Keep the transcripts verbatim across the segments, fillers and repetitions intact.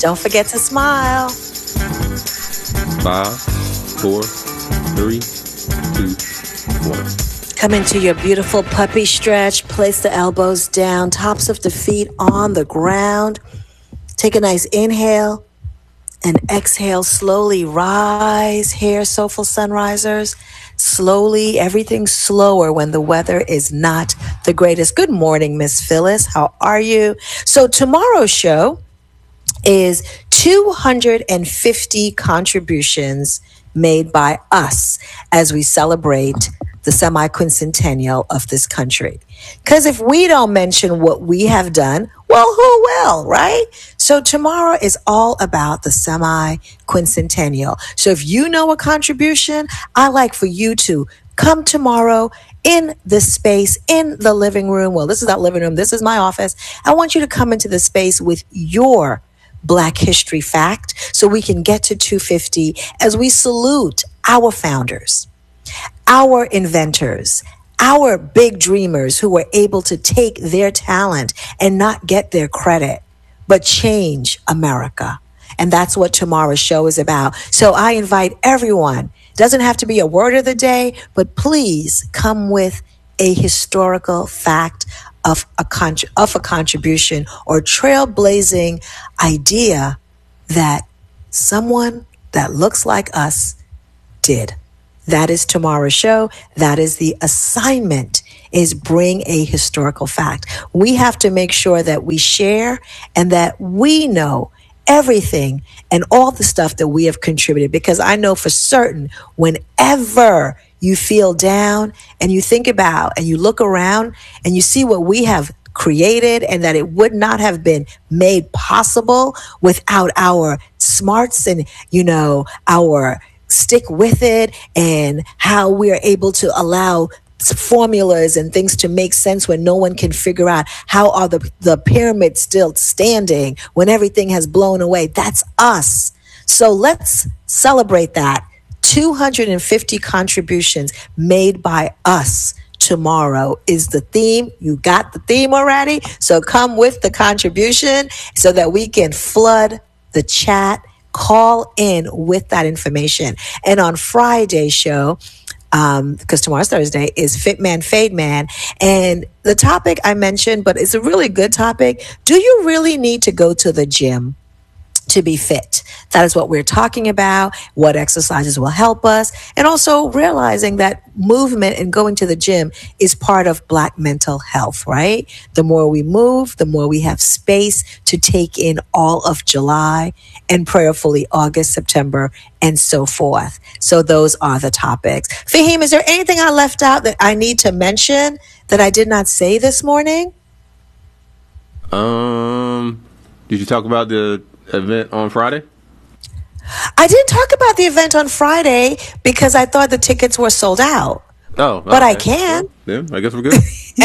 Don't forget to smile. Five, four, three, two, one. Come into your beautiful puppy stretch. Place the elbows down, tops of the feet on the ground. Take a nice inhale and exhale. Slowly rise here, Soulful Sunrisers. Slowly, everything slower when the weather is not the greatest. Good morning, Miss Phyllis. How are you? So tomorrow's show is two hundred fifty contributions made by us as we celebrate the semi-quincentennial of this country. Because if we don't mention what we have done, well, who will, right? So tomorrow is all about the semi-quincentennial. So if you know a contribution, I like for you to come tomorrow in this space, in the living room. Well, this is not living room. This is my office. I want you to come into the space with your Black History fact so we can get to two hundred fifty as we salute our founders, our inventors, our big dreamers who were able to take their talent and not get their credit, but change America. And that's what tomorrow's show is about. So I invite everyone, doesn't have to be a word of the day, but please come with a historical fact of a, con- of a contribution or trailblazing idea that someone that looks like us did. That is tomorrow's show. That is the assignment, is bring a historical fact. We have to make sure that we share and that we know everything and all the stuff that we have contributed, because I know for certain whenever you feel down and you think about and you look around and you see what we have created and that it would not have been made possible without our smarts and, you know, our stick with it and how we are able to allow formulas and things to make sense when no one can figure out how are the, the pyramids still standing when everything has blown away. That's us. So let's celebrate that. two hundred fifty contributions made by us tomorrow is the theme. You got the theme already? So come with the contribution so that we can flood the chat. Call in with that information. And on Friday's show, um, because tomorrow's Thursday, is Fit Man, Fade Man. And the topic I mentioned, but it's a really good topic. Do you really need to go to the gym to be fit? That is what we're talking about, what exercises will help us, and also realizing that movement and going to the gym is part of Black mental health, right? The more we move, the more we have space to take in all of July and prayerfully August, September, and so forth. So those are the topics. Fahim, is there anything I left out that I need to mention that I did not say this morning? Um, did you talk about the event on Friday? I didn't talk about the event on Friday because I thought the tickets were sold out. Oh, but okay. I can. Yeah, I guess we're good.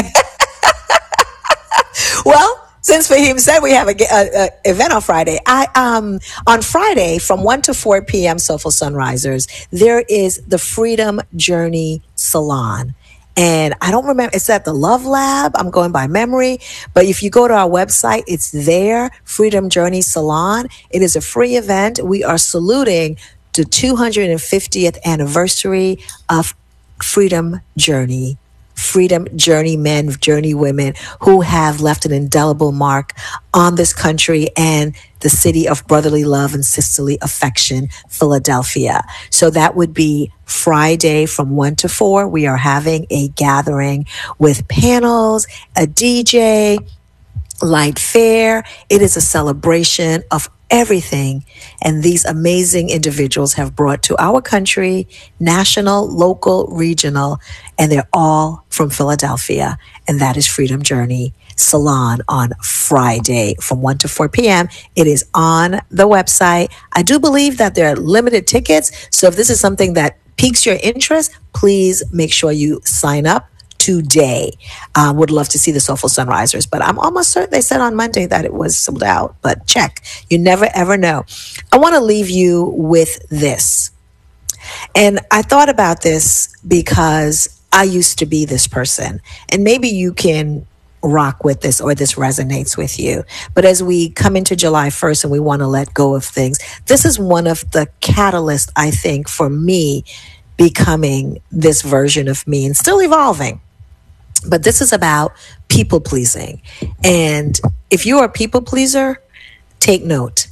Well, since Fahim said we have a, a, a event on Friday, I um on Friday from one to four p.m. Soulful Sunrisers, there is the Freedom Journey Salon. And I don't remember, it's at the Love Lab. I'm going by memory. But if you go to our website, it's there, Freedom Journey Salon. It is a free event. We are saluting the two hundred fiftieth anniversary of Freedom Journey. Freedom Journey men, Journey women who have left an indelible mark on this country and the city of brotherly love and sisterly affection, Philadelphia. So that would be Friday from one to four. We are having a gathering with panels, a D J, light fare. It is a celebration of everything. And these amazing individuals have brought to our country, national, local, regional, and they're all from Philadelphia. And that is Freedom Journey Salon on Friday from one to four p.m. It is on the website. I do believe that there are limited tickets. So if this is something that piques your interest, please make sure you sign up today. Um, would love to see the Soulful Sunrisers, but I'm almost certain they said on Monday that it was sold out, but check. You never ever know. I want to leave you with this. And I thought about this because I used to be this person, and maybe you can rock with this or this resonates with you. But as we come into July first and we want to let go of things, this is one of the catalysts, I think, for me becoming this version of me and still evolving. But this is about people pleasing. And if you're a people pleaser, take note.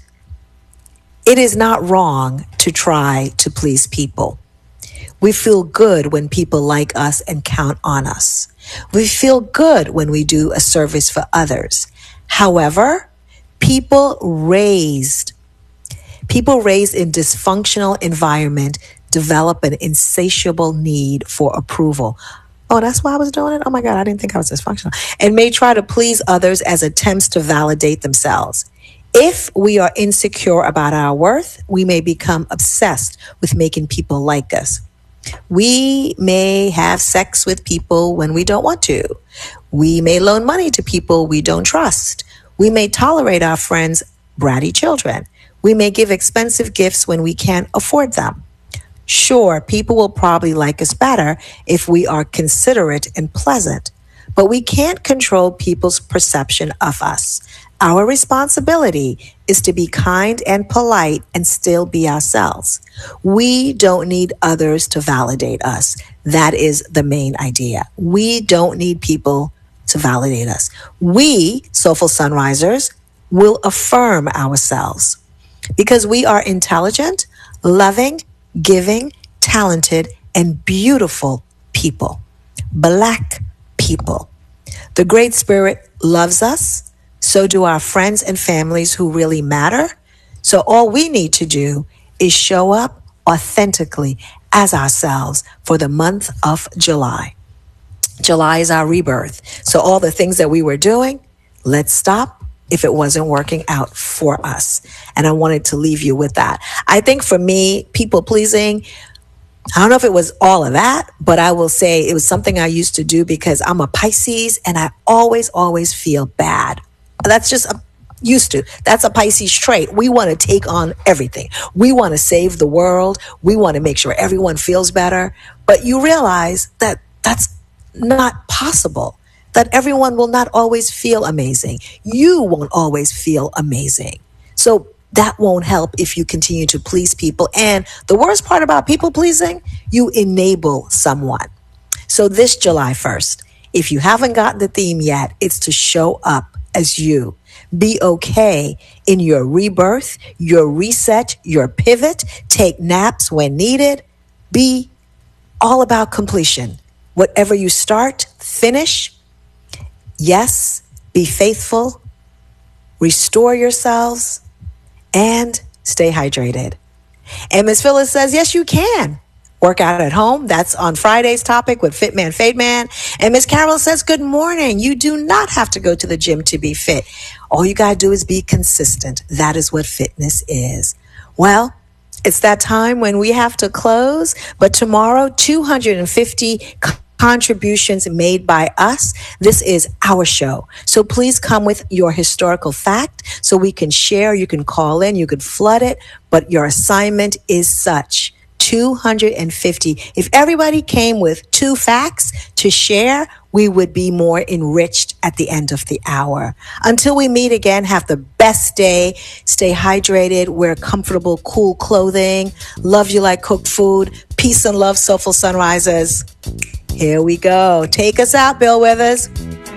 It is not wrong to try to please people. We feel good when people like us and count on us. We feel good when we do a service for others. However, people raised, people raised in dysfunctional environment develop an insatiable need for approval. Oh, that's why I was doing it? Oh my God, I didn't think I was dysfunctional. And may try to please others as attempts to validate themselves. If we are insecure about our worth, we may become obsessed with making people like us. We may have sex with people when we don't want to. We may loan money to people we don't trust. We may tolerate our friends' bratty children. We may give expensive gifts when we can't afford them. Sure, people will probably like us better if we are considerate and pleasant, but we can't control people's perception of us. Our responsibility is to be kind and polite and still be ourselves. We don't need others to validate us. That is the main idea. We don't need people to validate us. We, Soulful Sunrisers, will affirm ourselves because we are intelligent, loving, giving, talented, and beautiful people. Black people. The Great Spirit loves us. So do our friends and families who really matter. So all we need to do is show up authentically as ourselves for the month of July. July is our rebirth. So all the things that we were doing, let's stop if it wasn't working out for us. And I wanted to leave you with that. I think for me, people pleasing, I don't know if it was all of that, but I will say it was something I used to do because I'm a Pisces and I always, always feel bad. That's just a, used to. That's a Pisces trait. We want to take on everything. We want to save the world. We want to make sure everyone feels better. But you realize that that's not possible, that everyone will not always feel amazing. You won't always feel amazing. So that won't help if you continue to please people. And the worst part about people pleasing, you enable someone. So this July first, if you haven't gotten the theme yet, it's to show up as you. Be okay in your rebirth, your reset, your pivot. Take naps when needed. Be all about completion. Whatever you start, finish. Yes, be faithful. Restore yourselves and stay hydrated. And Miss Phyllis says, yes, you can. Work out at home. That's on Friday's topic with Fit Man, Fade Man. And Miss Carol says, good morning. You do not have to go to the gym to be fit. All you got to do is be consistent. That is what fitness is. Well, it's that time when we have to close. But tomorrow, two hundred fifty contributions made by us. This is our show. So please come with your historical fact so we can share. You can call in. You can flood it. But your assignment is such. two hundred fifty. If everybody came with two facts to share, we would be more enriched at the end of the hour. Until we meet again, have the best day. Stay hydrated. Wear comfortable, cool clothing. Love you like cooked food. Peace and love, Soulful Sunrisers. Here we go. Take us out, Bill Withers.